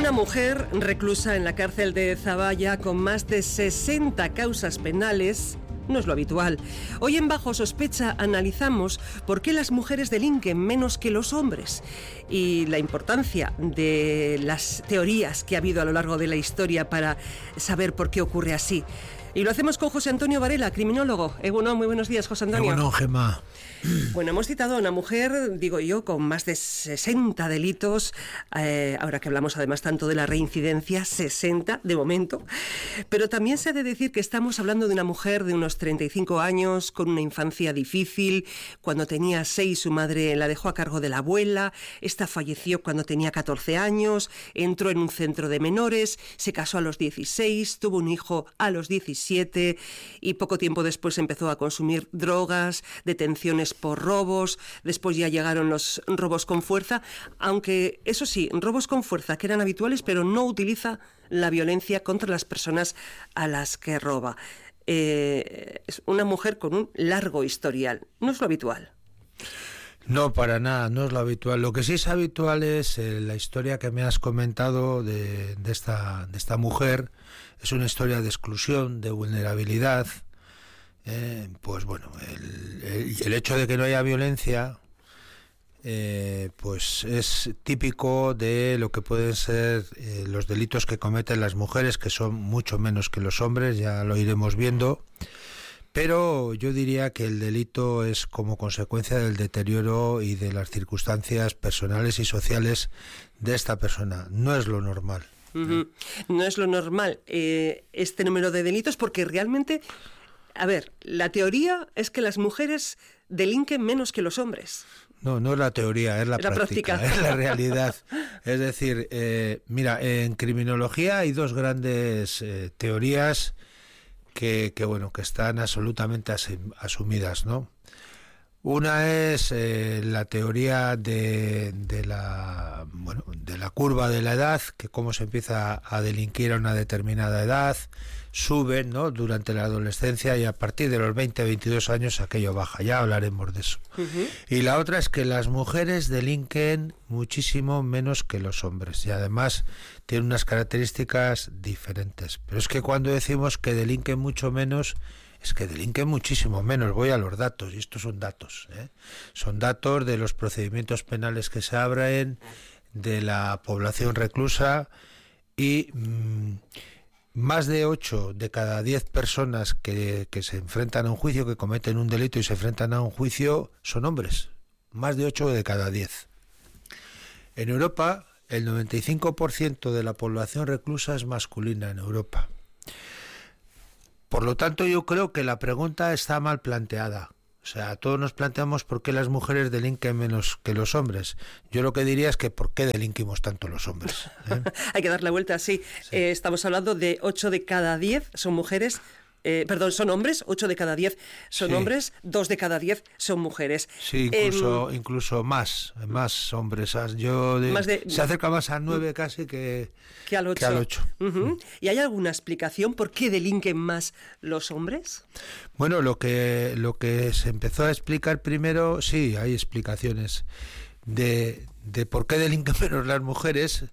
Una mujer reclusa en la cárcel de Zaballa con más de 60 causas penales no es lo habitual. Hoy en Bajo Sospecha analizamos por qué las mujeres delinquen menos que los hombres y la importancia de las teorías que ha habido a lo largo de la historia para saber por qué ocurre así. Y lo hacemos con José Antonio Varela, criminólogo. Bueno, muy buenos días, José Antonio. Bueno, Gemma. Bueno, hemos citado a una mujer, digo yo, con más de 60 delitos, ahora que hablamos además tanto de la reincidencia, 60 de momento, pero también se ha de decir que estamos hablando de una mujer de unos 35 años, con una infancia difícil. Cuando tenía 6 su madre la dejó a cargo de la abuela, esta falleció cuando tenía 14 años, entró en un centro de menores, se casó a los 16, tuvo un hijo a los 17 y poco tiempo después empezó a consumir drogas, detenciones por robos, después ya llegaron los robos con fuerza, aunque eso sí, robos con fuerza que eran habituales, pero no utiliza la violencia contra las personas a las que roba. Es una mujer con un largo historial, no es lo habitual. No, para nada, no es lo habitual. Lo que sí es habitual es la historia que me has comentado de esta mujer. Es una historia de exclusión, de vulnerabilidad. Pues bueno, el hecho de que no haya violencia pues es típico de lo que pueden ser los delitos que cometen las mujeres, que son mucho menos que los hombres, ya lo iremos viendo, pero yo diría que el delito es como consecuencia del deterioro y de las circunstancias personales y sociales de esta persona, no es lo normal. No es lo normal este número de delitos, porque realmente... A ver, la teoría es que las mujeres delinquen menos que los hombres. No, no es la teoría, es la práctica, es la realidad. Es decir, mira, en criminología hay dos grandes teorías que están absolutamente asumidas, ¿no? Una es la teoría de la curva de la edad, que cómo se empieza a delinquir a una determinada edad, sube, ¿no?, durante la adolescencia, y a partir de los 20, 22 años aquello baja, ya hablaremos de eso. Y la otra es que las mujeres delinquen muchísimo menos que los hombres y además tienen unas características diferentes. Pero es que cuando decimos que delinquen mucho menos, es que delinquen muchísimo menos. Voy a los datos, y estos son datos, son datos de los procedimientos penales que se abren, de la población reclusa, y más de 8 de cada 10 personas que se enfrentan a un juicio, que cometen un delito y se enfrentan a un juicio, son hombres. Más de 8 de cada 10. En Europa, el 95% de la población reclusa es masculina en Europa. Por lo tanto, yo creo que la pregunta está mal planteada. O sea, todos nos planteamos por qué las mujeres delinquen menos que los hombres. Yo lo que diría es que por qué delinquimos tanto los hombres. Hay que darle vuelta, sí. Estamos hablando de 8 de cada 10 son mujeres. Son hombres, 8 de cada 10 son hombres, 2 de cada 10 son mujeres. Sí, incluso más hombres. Se acerca más a 9 casi que al 8. ¿Y hay alguna explicación por qué delinquen más los hombres? Bueno, lo que se empezó a explicar primero, sí, hay explicaciones de por qué delinquen menos las mujeres.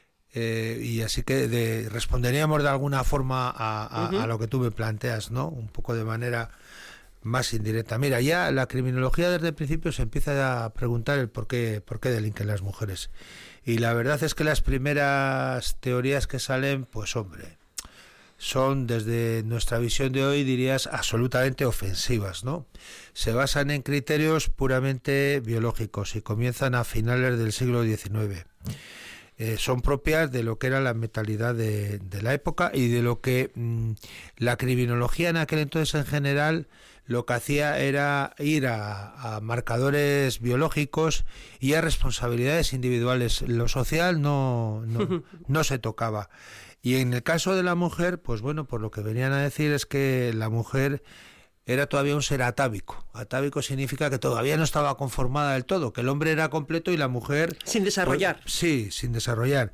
Y así que responderíamos de alguna forma a lo que tú me planteas, ¿no? Un poco de manera más indirecta. Mira, ya la criminología desde el principio se empieza a preguntar el por qué delinquen las mujeres. Y la verdad es que las primeras teorías que salen, pues hombre, son desde nuestra visión de hoy, dirías, absolutamente ofensivas, ¿no? Se basan en criterios puramente biológicos y comienzan a finales del siglo XIX. Son propias de lo que era la mentalidad de la época y de lo que la criminología en aquel entonces en general lo que hacía era ir a marcadores biológicos y a responsabilidades individuales. Lo social no se tocaba. Y en el caso de la mujer, pues bueno, por lo que venían a decir es que la mujer era todavía un ser atávico. Atávico significa que todavía no estaba conformada del todo, que el hombre era completo y la mujer... Sin desarrollar. Pues, sí, sin desarrollar.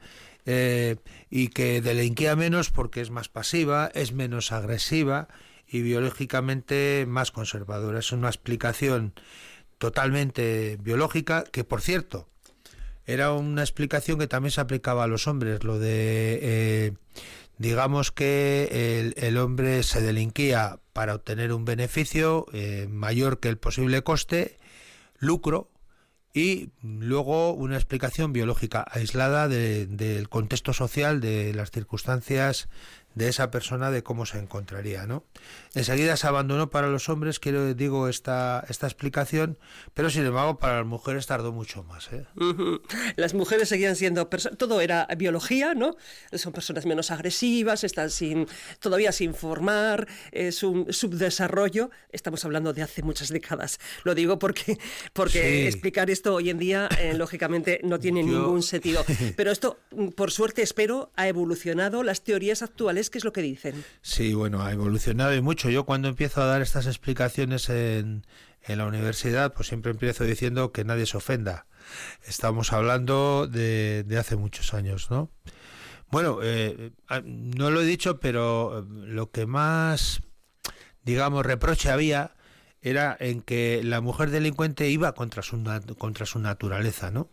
Y que delinquía menos porque es más pasiva, es menos agresiva y biológicamente más conservadora. Es una explicación totalmente biológica que, por cierto, era una explicación que también se aplicaba a los hombres, lo de, digamos que el hombre se delinquía para obtener un beneficio mayor que el posible coste, lucro, y luego una explicación biológica aislada del contexto social, de las circunstancias de esa persona, de cómo se encontraría, ¿no? Enseguida se abandonó para los hombres, digo, esta explicación, pero sin embargo para las mujeres tardó mucho más, ¿eh? Las mujeres seguían siendo todo era biología, ¿no? Son personas menos agresivas, están todavía sin formar, es un subdesarrollo. Estamos hablando de hace muchas décadas. Lo digo porque sí, explicar esto hoy en día, lógicamente, no tiene ningún sentido. Pero esto, por suerte, espero, ha evolucionado. Las teorías actuales, ¿qué es lo que dicen? Sí, bueno, ha evolucionado y mucho. Yo cuando empiezo a dar estas explicaciones en la universidad, pues siempre empiezo diciendo que nadie se ofenda. Estamos hablando de hace muchos años, ¿no? Bueno, no lo he dicho, pero lo que más, digamos, reproche había era en que la mujer delincuente iba contra su naturaleza, ¿no?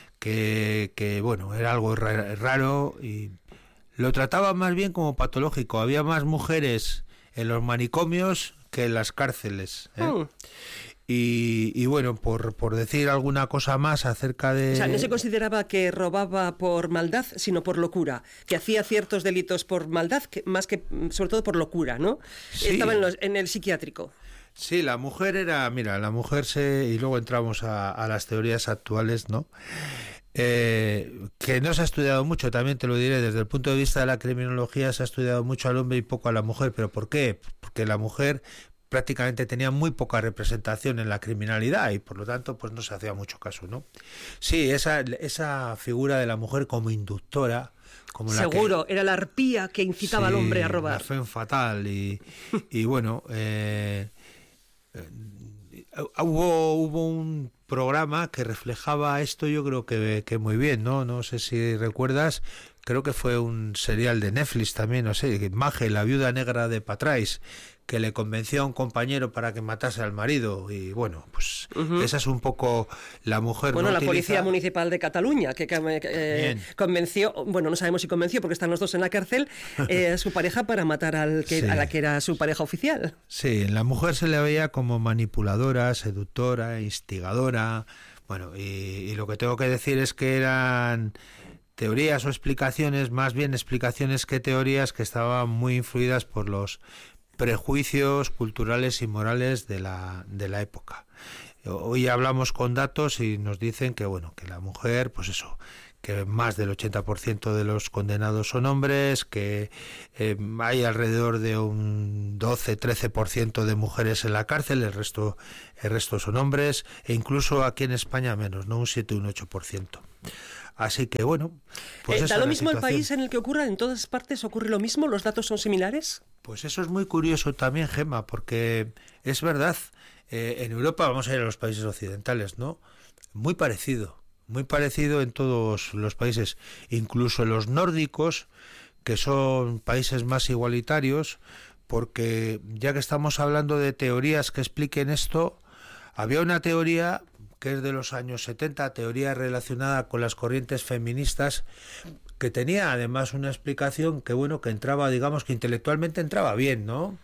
Que bueno, era algo raro y lo trataba más bien como patológico. Había más mujeres en los manicomios que en las cárceles, ¿eh? Y bueno, por decir alguna cosa más acerca de... O sea, no se consideraba que robaba por maldad, sino por locura, que hacía ciertos delitos por maldad, más que sobre todo por locura, ¿no? Sí. Estaba en el psiquiátrico. Sí, la mujer era... Mira, la mujer y luego entramos a las teorías actuales, ¿no? Que no se ha estudiado mucho, también te lo diré, desde el punto de vista de la criminología se ha estudiado mucho al hombre y poco a la mujer. ¿Pero por qué? Porque la mujer prácticamente tenía muy poca representación en la criminalidad y por lo tanto pues no se hacía mucho caso, ¿no? Sí, esa figura de la mujer como inductora, como seguro, era la arpía que incitaba al hombre a robar. La femme fatale y bueno, hubo un programa que reflejaba esto, yo creo que muy bien, ¿no? No sé si recuerdas, creo que fue un serial de Netflix también, no sé, Maggie, la viuda negra de Patrais, que le convenció a un compañero para que matase al marido y bueno, pues esa es un poco la mujer. Bueno, la utiliza... Policía Municipal de Cataluña que convenció, bueno, no sabemos si convenció porque están los dos en la cárcel, a su pareja para matar a la que era su pareja oficial. Sí, la mujer se le veía como manipuladora, seductora, instigadora, bueno, y lo que tengo que decir es que eran teorías o explicaciones, más bien explicaciones que teorías, que estaban muy influidas por los prejuicios culturales y morales de la época. Hoy hablamos con datos y nos dicen que bueno, que la mujer, pues eso, que más del 80% de los condenados son hombres, que hay alrededor de un 12-13% de mujeres en la cárcel, el resto son hombres, e incluso aquí en España menos, ¿no? Un 7 o un 8%. Así que bueno, pues ¿da lo mismo el país en el que ocurra? ¿En todas partes ocurre lo mismo? ¿Los datos son similares? Pues eso es muy curioso también, Gemma, porque es verdad, en Europa, vamos a ir a los países occidentales, ¿no? Muy parecido en todos los países, incluso los nórdicos, que son países más igualitarios, porque ya que estamos hablando de teorías que expliquen esto, había una teoría que es de los años 70, teoría relacionada con las corrientes feministas, que tenía además una explicación que bueno, que entraba, digamos que intelectualmente entraba bien, ¿no?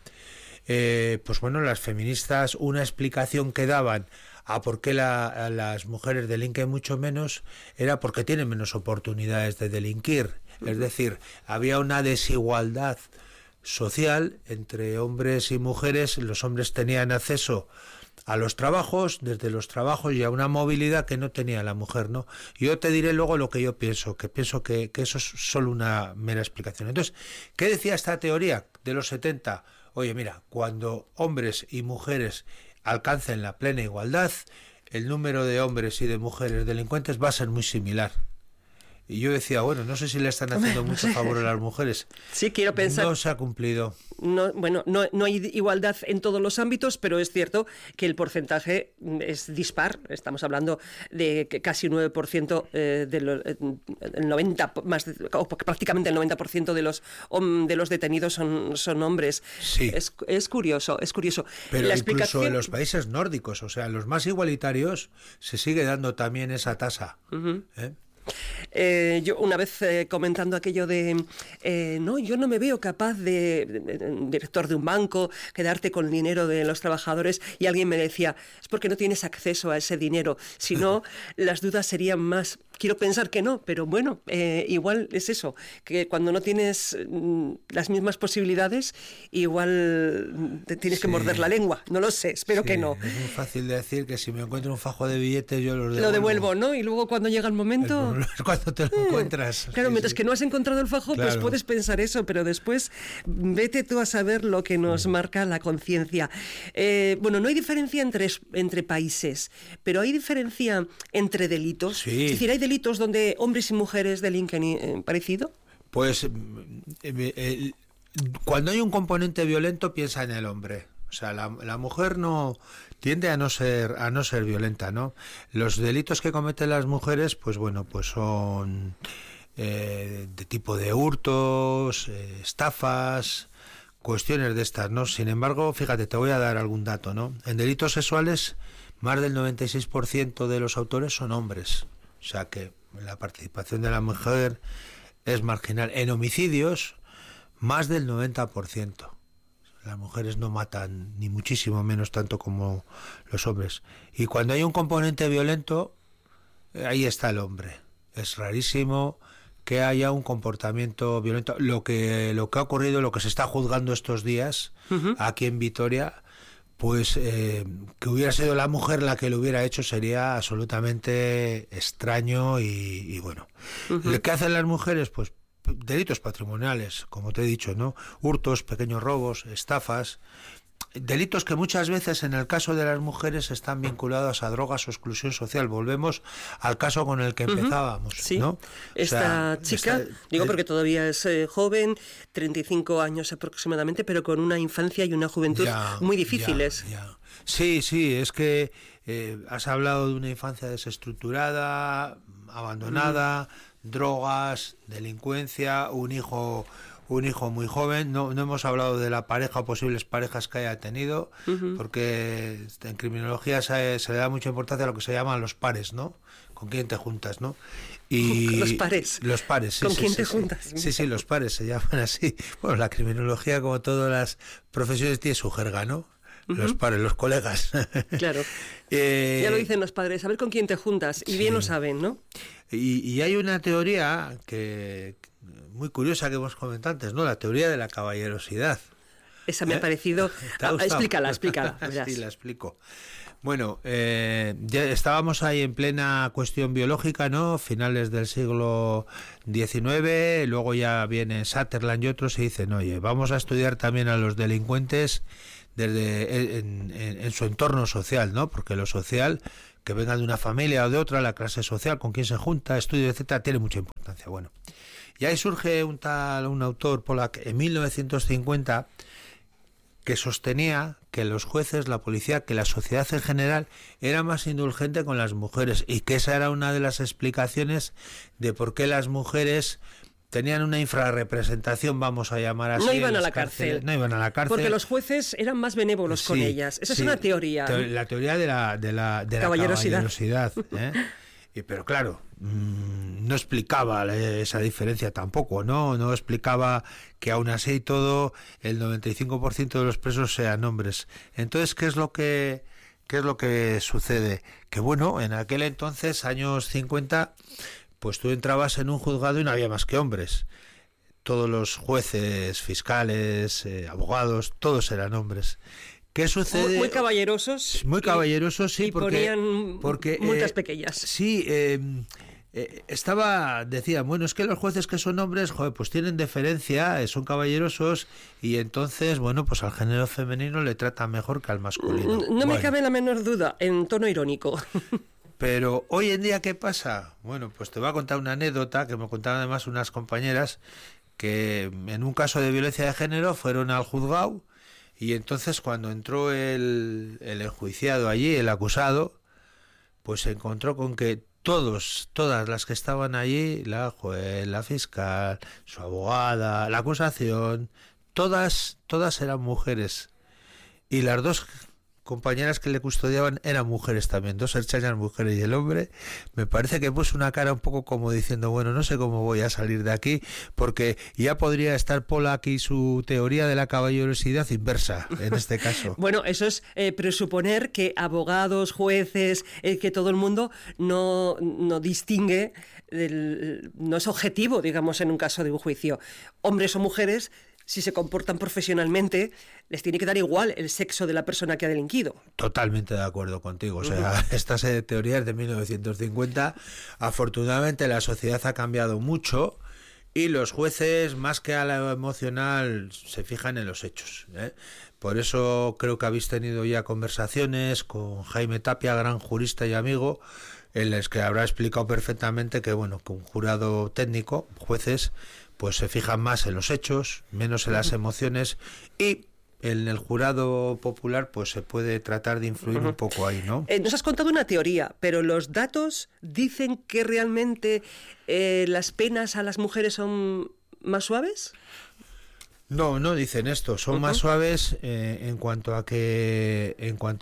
Pues bueno, las feministas, una explicación que daban a por qué las mujeres delinquen mucho menos era porque tienen menos oportunidades de delinquir. Es decir, había una desigualdad social entre hombres y mujeres. Los hombres tenían acceso a los trabajos, desde los trabajos y a una movilidad que no tenía la mujer, ¿no? Yo te diré luego lo que yo pienso, que eso es solo una mera explicación. Entonces, ¿qué decía esta teoría de los 70? Oye, mira, cuando hombres y mujeres alcancen la plena igualdad, el número de hombres y de mujeres delincuentes va a ser muy similar. Y yo decía, bueno, no sé si le están haciendo mucho favor a las mujeres. Sí, quiero pensar. No se ha cumplido. No hay igualdad en todos los ámbitos, pero es cierto que el porcentaje es dispar. Estamos hablando de que casi un 9%, el 90, o prácticamente el 90% de los detenidos son hombres. Sí. Es curioso, es curioso. Pero incluso en los países nórdicos, o sea, en los más igualitarios, se sigue dando también esa tasa. Yo una vez comentando aquello de no, yo no me veo capaz de director de un banco, quedarte con el dinero de los trabajadores, y alguien me decía, es porque no tienes acceso a ese dinero, si no las dudas serían más. Quiero pensar que no, pero bueno, igual es eso, que cuando no tienes las mismas posibilidades, igual te tienes que morder la lengua. No lo sé, espero que no. Es muy fácil de decir que si me encuentro un fajo de billetes yo los devuelvo. Lo devuelvo, ¿no? Y luego cuando llega el momento... Cuando te lo encuentras. Claro, mientras que no has encontrado el fajo, pues puedes pensar eso, pero después vete tú a saber lo que nos marca la conciencia. Bueno, no hay diferencia entre países, pero hay diferencia entre delitos. Sí. Es decir, hay delitos donde hombres y mujeres delinquen parecido. Pues cuando hay un componente violento, piensa en el hombre. O sea, la mujer no tiende a no ser violenta, ¿no? Los delitos que cometen las mujeres, pues bueno, pues son de tipo de hurtos, estafas, cuestiones de estas, ¿no? Sin embargo, fíjate, te voy a dar algún dato, ¿no? En delitos sexuales, más del 96% de los autores son hombres. O sea que la participación de la mujer es marginal. En homicidios, más del 90%. Las mujeres no matan ni muchísimo menos tanto como los hombres. Y cuando hay un componente violento, ahí está el hombre. Es rarísimo que haya un comportamiento violento. Lo que ha ocurrido, lo que se está juzgando estos días aquí en Vitoria, pues que hubiera sido la mujer la que lo hubiera hecho sería absolutamente extraño y bueno. Lo que hacen las mujeres, pues delitos patrimoniales, como te he dicho, ¿no? Hurtos, pequeños robos, estafas, delitos que muchas veces en el caso de las mujeres están vinculados a drogas o exclusión social. Volvemos al caso con el que empezábamos, sí. ¿no? Esta chica, porque todavía es joven, 35 años aproximadamente, pero con una infancia y una juventud muy difíciles. Sí, es que has hablado de una infancia desestructurada, abandonada, drogas, delincuencia, un hijo muy joven. No hemos hablado de la pareja o posibles parejas que haya tenido, porque en criminología se le da mucha importancia a lo que se llaman los pares, ¿no? ¿Con quién te juntas, no? Y los pares. Los pares, sí. ¿Con quién te juntas? Sí, los pares se llaman así. Bueno, la criminología, como todas las profesiones, tiene su jerga, ¿no? Los pares, los colegas. Claro. Ya lo dicen los padres, a ver con quién te juntas. Y bien lo saben, ¿no? Y hay una teoría que muy curiosa que hemos comentado antes, ¿no? La teoría de la caballerosidad. Esa me ha parecido... Explícala. Verás. Sí, la explico. Bueno, ya estábamos ahí en plena cuestión biológica, ¿no? Finales del siglo XIX, luego ya viene Sutherland y otros y dicen, oye, vamos a estudiar también a los delincuentes desde en su entorno social, ¿no? Porque lo social, que venga de una familia o de otra, la clase social, con quién se junta, estudio, etcétera, tiene mucha importancia. Bueno, y ahí surge un autor polaco en 1950 que sostenía que los jueces, la policía, que la sociedad en general era más indulgente con las mujeres y que esa era una de las explicaciones de por qué las mujeres tenían una infrarrepresentación, vamos a llamar así. No iban a la cárcel. Porque los jueces eran más benévolos con ellas. Esa es una teoría. La teoría de la caballerosidad. Pero claro, no explicaba esa diferencia tampoco, ¿no? No explicaba que aún así y todo, el 95% de los presos sean hombres. Entonces, ¿qué es lo que sucede? Que bueno, en aquel entonces, años 50... pues tú entrabas en un juzgado y no había más que hombres. Todos los jueces, fiscales, abogados, todos eran hombres. ¿Qué sucede? Muy caballerosos. Muy caballerosos, sí, porque multas pequeñas. Sí, decían, bueno, es que los jueces que son hombres, pues tienen deferencia, son caballerosos, y entonces, bueno, pues al género femenino le tratan mejor que al masculino. No me cabe la menor duda, en tono irónico. Pero hoy en día, ¿qué pasa? Bueno, pues te voy a contar una anécdota que me contaron además unas compañeras que en un caso de violencia de género fueron al juzgado y entonces cuando entró el enjuiciado allí, el acusado, pues se encontró con que todas las que estaban allí, la juez, la fiscal, su abogada, la acusación, todas eran mujeres. Y las dos compañeras que le custodiaban eran mujeres también, dos herchañas mujeres, y el hombre me parece que puso una cara un poco como diciendo, bueno, no sé cómo voy a salir de aquí, porque ya podría estar Pola aquí su teoría de la caballerosidad inversa, en este caso. Bueno, eso es presuponer que abogados, jueces, que todo el mundo no distingue, no es objetivo, digamos, en un caso de un juicio. Hombres o mujeres, si se comportan profesionalmente, les tiene que dar igual el sexo de la persona que ha delinquido. Totalmente de acuerdo contigo. O sea, esta teoría es de 1950. Afortunadamente la sociedad ha cambiado mucho y los jueces, más que a lo emocional, se fijan en los hechos, ¿eh? Por eso creo que habéis tenido ya conversaciones con Jaime Tapia, gran jurista y amigo, en las que habrá explicado perfectamente que, bueno, que un jurado técnico, jueces, pues se fijan más en los hechos, menos en las emociones, y en el jurado popular pues se puede tratar de influir un poco ahí, ¿no? Nos has contado una teoría, pero ¿los datos dicen que realmente las penas a las mujeres son más suaves? No dicen esto, son más suaves en cuanto a que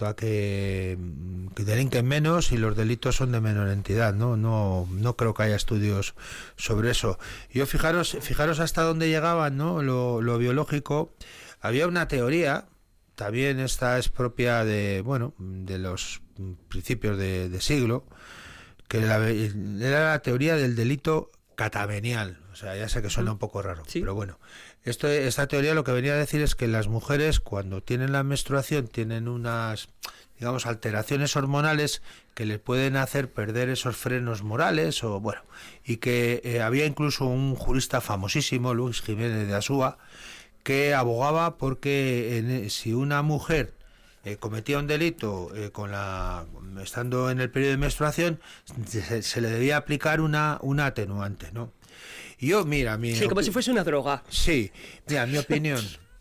delinquen menos y los delitos son de menor entidad, no creo que haya estudios sobre eso. Yo fijaros hasta dónde llegaban, ¿no? Lo biológico. Había una teoría, también esta es propia de los principios de siglo, que era la teoría del delito catamenial. O sea, ya sé que suena un poco raro, sí. Pero bueno, esta teoría lo que venía a decir es que las mujeres, cuando tienen la menstruación, tienen unas, digamos, alteraciones hormonales que les pueden hacer perder esos frenos morales, o bueno, y que había incluso un jurista famosísimo, Luis Jiménez de Asúa, que abogaba porque si una mujer cometía un delito estando en el periodo de menstruación, se le debía aplicar una atenuante, ¿no? Y yo, mira, sí, como si fuese una droga. Sí, mira, mi opinión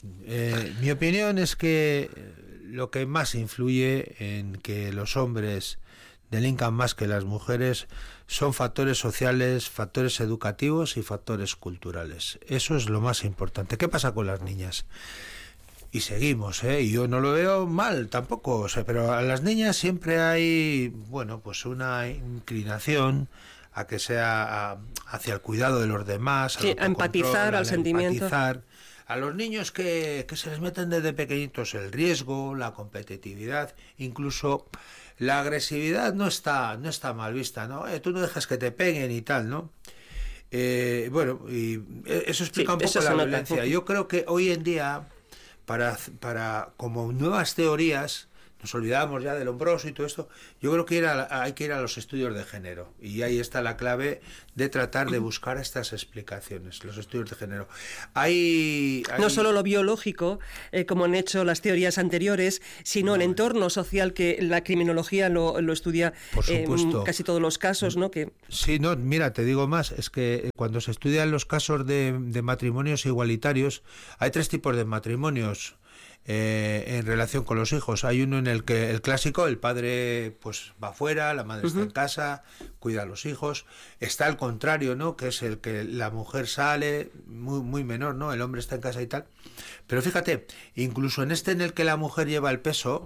es que lo que más influye en que los hombres delincan más que las mujeres son factores sociales, factores educativos y factores culturales. Eso es lo más importante. ¿Qué pasa con las niñas? Y seguimos, y yo no lo veo mal tampoco, o sea, pero a las niñas siempre hay, bueno, pues una inclinación a que sea hacia el cuidado de los demás, sí, a empatizar, al sentimiento. A los niños que se les meten desde pequeñitos el riesgo, la competitividad, incluso la agresividad no está mal vista, ¿no? Tú no dejas que te peguen y tal, ¿no? Bueno, y eso explica un poco la violencia. Yo creo que hoy en día, para como nuevas teorías, nos olvidamos ya del Lombroso y todo esto, yo creo que hay que ir a los estudios de género, y ahí está la clave de tratar de buscar estas explicaciones, los estudios de género. No solo lo biológico, como han hecho las teorías anteriores, sino el entorno social, que la criminología lo estudia en casi todos los casos, ¿no? Sí, no, mira, te digo más, es que cuando se estudian los casos de matrimonios igualitarios, hay tres tipos de matrimonios. En relación con los hijos, hay uno en el que el clásico, el padre pues va afuera, la madre está en casa, cuida a los hijos. Está al contrario, ¿no? Que es el que la mujer sale, muy menor, ¿no? El hombre está en casa y tal. Pero fíjate, incluso en en el que la mujer lleva el peso,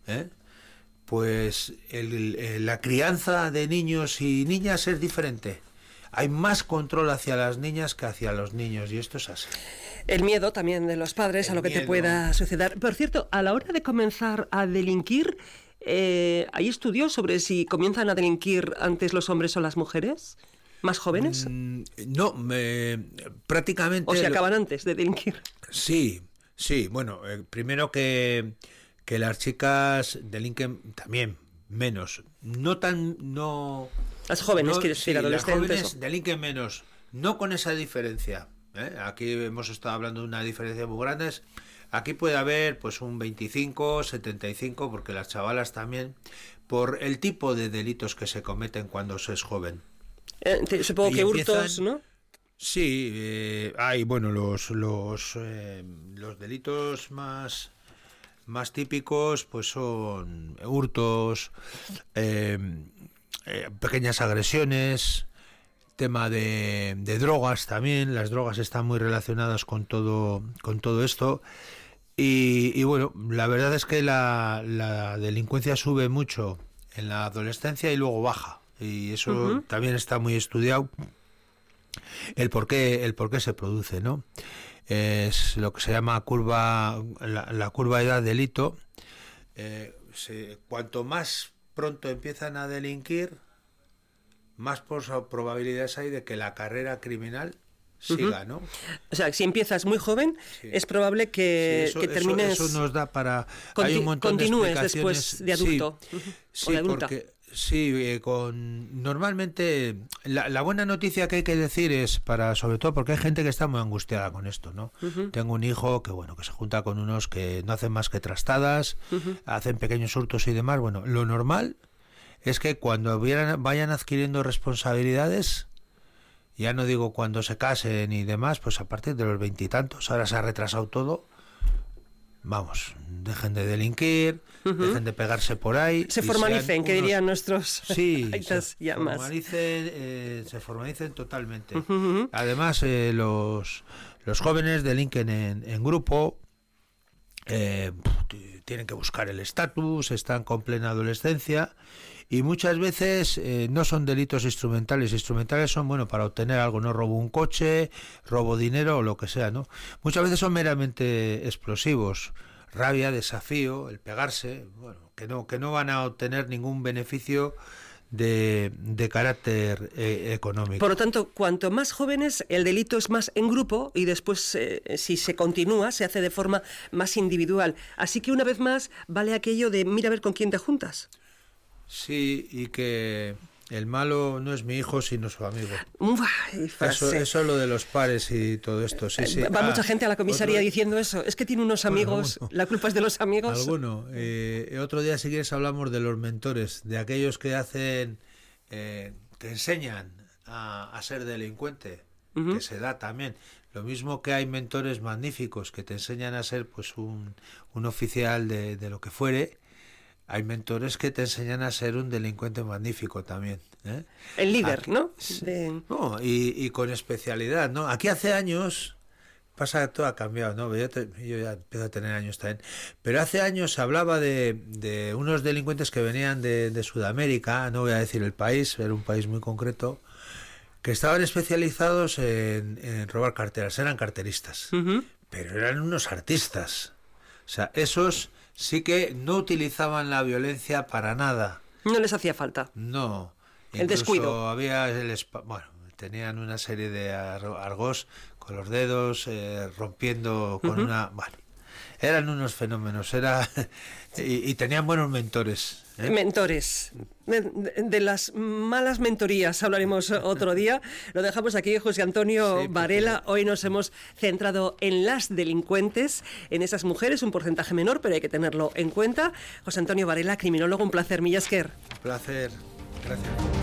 pues la crianza de niños y niñas es diferente. Hay más control hacia las niñas que hacia los niños, y esto es así. El miedo también de los padres a lo que te pueda suceder. Por cierto, a la hora de comenzar a delinquir, ¿hay estudios sobre si comienzan a delinquir antes los hombres o las mujeres? ¿Más jóvenes? No, prácticamente... ¿O se acaban antes de delinquir? Sí. Bueno, primero que las chicas delinquen también menos. No... Las jóvenes, quieres decir, adolescentes. Las jóvenes delinquen menos, no con esa diferencia. Aquí hemos estado hablando de una diferencia muy grande. Aquí puede haber pues un 25, 75, porque las chavalas también, por el tipo de delitos que se cometen cuando se es joven. Supongo que hurtos, ¿no? Sí, hay, bueno, los delitos más típicos pues son hurtos, pequeñas agresiones, tema de drogas también. Las drogas están muy relacionadas con todo esto. Y bueno, la verdad es que la delincuencia sube mucho en la adolescencia y luego baja. Y eso también está muy estudiado, el por qué se produce, ¿no? Es lo que se llama la curva edad-delito. Cuanto más pronto empiezan a delinquir, más probabilidades hay de que la carrera criminal siga, ¿no? O sea, si empiezas muy joven, sí, es probable que, sí, que termines... Eso nos da para... hay un montón continúes de después de adulto. Sí, o de adulta. Porque... Sí, normalmente la buena noticia que hay que decir es sobre todo porque hay gente que está muy angustiada con esto, ¿no? Tengo un hijo que se junta con unos que no hacen más que trastadas, hacen pequeños hurtos y demás. Bueno, lo normal es que cuando vayan adquiriendo responsabilidades, ya no digo cuando se casen y demás, pues a partir de los 20 y tantos, ahora se ha retrasado todo. Vamos, dejen de delinquir, dejen de pegarse por ahí. Se formalicen, que dirían nuestros aitas y amas. Se formalicen totalmente. Además, los jóvenes delinquen en grupo, tienen que buscar el estatus, están con plena adolescencia y muchas veces no son delitos instrumentales. Instrumentales son, para obtener algo, ¿no? Robo un coche, robo dinero o lo que sea, ¿no? Muchas veces son meramente explosivos. Rabia, desafío, el pegarse, que no van a obtener ningún beneficio de carácter económico. Por lo tanto, cuanto más jóvenes, el delito es más en grupo y después, si se continúa, se hace de forma más individual. Así que, una vez más, vale aquello de mira a ver con quién te juntas. Sí, y que el malo no es mi hijo, sino su amigo. Eso es lo de los pares y todo esto. Sí. Va mucha gente a la comisaría diciendo eso. Es que tiene unos amigos, la culpa es de los amigos. Alguno. Otro día, si quieres, hablamos de los mentores, de aquellos que hacen, que enseñan a ser delincuente, que se da también. Lo mismo que hay mentores magníficos que te enseñan a ser pues un oficial de lo que fuere. Hay mentores que te enseñan a ser un delincuente magnífico también, ¿eh? El líder, aquí, ¿no? No, y con especialidad, ¿no? Aquí hace años, pasa que todo ha cambiado, ¿no? Yo ya empiezo a tener años también, pero hace años se hablaba de unos delincuentes que venían de Sudamérica, no voy a decir el país, era un país muy concreto, que estaban especializados en robar carteras, eran carteristas, pero eran unos artistas. O sea, esos sí que no utilizaban la violencia para nada. No les hacía falta. No. El descuido. Había tenían una serie de argos con los dedos, rompiendo con una... eran unos fenómenos, y tenían buenos mentores. Mentores. De las malas mentorías hablaremos otro día. Lo dejamos aquí, José Antonio Varela. Hoy nos hemos centrado en las delincuentes, en esas mujeres, un porcentaje menor, pero hay que tenerlo en cuenta. José Antonio Varela, criminólogo, un placer, mila esker. Un placer, gracias.